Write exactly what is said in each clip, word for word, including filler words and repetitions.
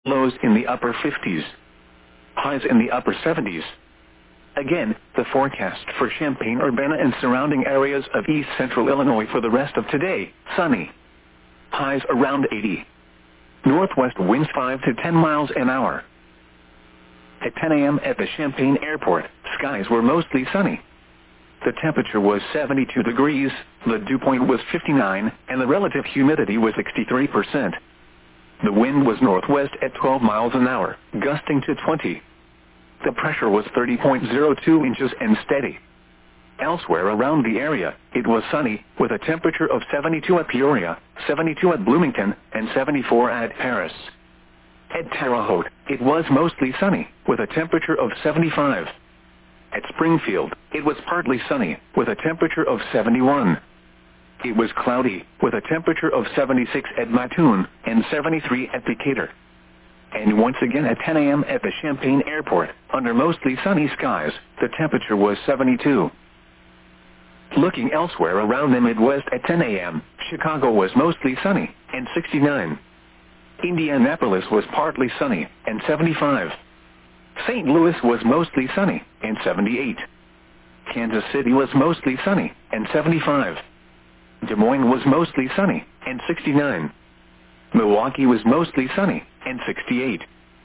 Lows in the upper fifties. Highs in the upper seventies. Again, the forecast for Champaign-Urbana and surrounding areas of east central Illinois for the rest of today: sunny. Highs around eighty. Northwest winds five to ten miles an hour. At ten a m at the Champaign Airport, skies were mostly sunny. The temperature was seventy-two degrees, the dew point was fifty-nine, and the relative humidity was sixty-three percent. The wind was northwest at twelve miles an hour, gusting to twenty. The pressure was thirty point zero two inches and steady. Elsewhere around the area, it was sunny, with a temperature of seventy-two at Peoria, seventy-two at Bloomington, and seventy-four at Paris. At Terre Haute, it was mostly sunny, with a temperature of seventy-five. At Springfield, it was partly sunny, with a temperature of seventy-one. It was cloudy, with a temperature of seventy-six at Mattoon, and seventy-three at Decatur. And once again at ten a m at the Champaign Airport, under mostly sunny skies, the temperature was seventy-two. Looking elsewhere around the Midwest at ten a m, Chicago was mostly sunny, and sixty-nine. Indianapolis was partly sunny, and seventy-five. Saint Louis was mostly sunny, and seventy-eight. Kansas City was mostly sunny, and seventy-five. Des Moines was mostly sunny, and sixty-nine. Milwaukee was mostly sunny, and sixty-eight.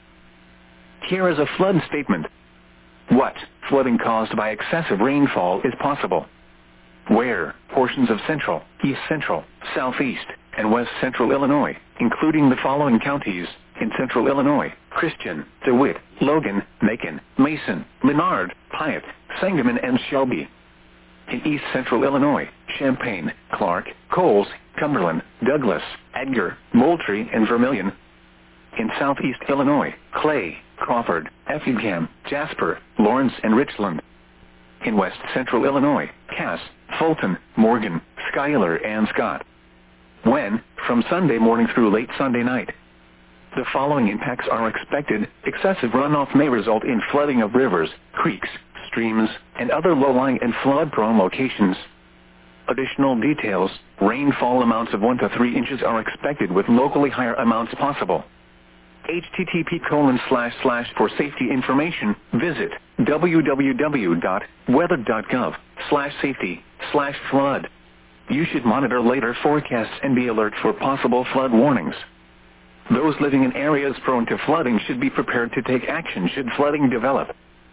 Here is a flood statement. What flooding caused by excessive rainfall is possible? Where portions of central, east central, southeast, and west central Illinois, including the following counties: in central Illinois: Christian, DeWitt, Logan, Macon, Mason, Menard, Piatt, Sangamon, and Shelby. In east central Illinois: Champaign, Clark, Coles, Cumberland, Douglas, Edgar, Moultrie, and Vermilion. In southeast Illinois: Clay, Crawford, Effingham, Jasper, Lawrence, and Richland. In west central Illinois: Cass, Fulton, Morgan, Schuyler, and Scott. When, from Sunday morning through late Sunday night. The following impacts are expected: excessive runoff may result in flooding of rivers, creeks, streams, and other low-lying and flood-prone locations. Additional details: rainfall amounts of one to three inches are expected, with locally higher amounts possible. H T T P colon slash slash for safety information, visit w w w dot weather dot gov slash safety slash flood. You should monitor later forecasts and be alert for possible flood warnings. Those living in areas prone to flooding should be prepared to take action should flooding develop.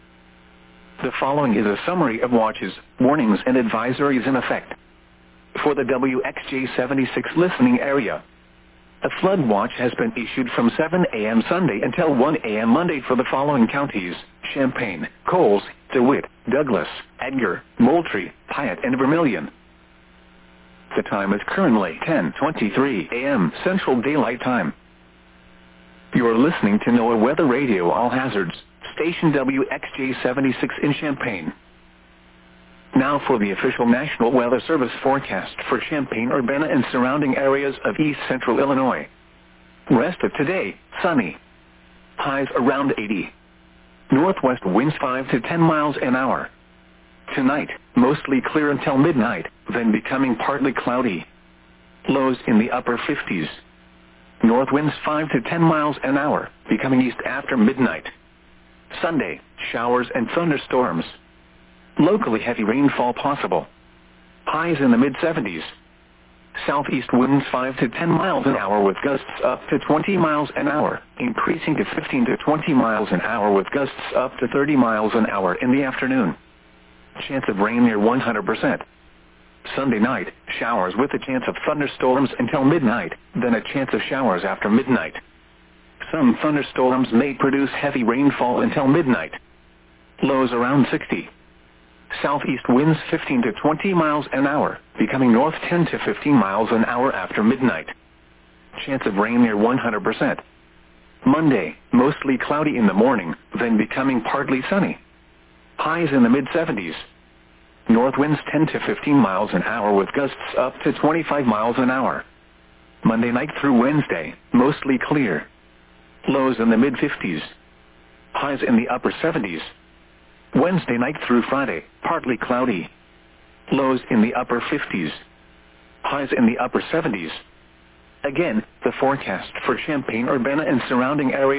The following is a summary of watches, warnings, and advisories in effect. For the W X J seventy-six listening area, a flood watch has been issued from seven a m Sunday until one a m Monday for the following counties: Champaign, Coles, DeWitt, Douglas, Edgar, Moultrie, Piatt, and Vermilion. The time is currently ten twenty-three a m Central Daylight Time. You are listening to NOAA Weather Radio All Hazards, station W X J seventy-six in Champaign. Now for the official National Weather Service forecast for Champaign-Urbana and surrounding areas of east central Illinois. Rest of today: sunny. Highs around eighty. Northwest winds five to ten miles an hour. Tonight, mostly clear until midnight, then becoming partly cloudy. Lows in the upper fifties. North winds five to ten miles an hour, becoming east after midnight. Sunday, showers and thunderstorms. Locally heavy rainfall possible. Highs in the mid seventies. Southeast winds five to ten miles an hour with gusts up to twenty miles an hour, increasing to fifteen to twenty miles an hour with gusts up to thirty miles an hour in the afternoon. Chance of rain near one hundred percent. Sunday night, showers with a chance of thunderstorms until midnight, then a chance of showers after midnight. Some thunderstorms may produce heavy rainfall until midnight. Lows around sixty. Southeast winds fifteen to twenty miles an hour, becoming north ten to fifteen miles an hour after midnight. Chance of rain near one hundred percent. Monday, mostly cloudy in the morning, then becoming partly sunny. Highs in the mid seventies. North winds ten to fifteen miles an hour with gusts up to twenty-five miles an hour. Monday night through Wednesday, mostly clear. Lows in the mid fifties. Highs in the upper seventies. Wednesday night through Friday, partly cloudy. Lows in the upper fifties. Highs in the upper seventies. Again, the forecast for Champaign-Urbana and surrounding areas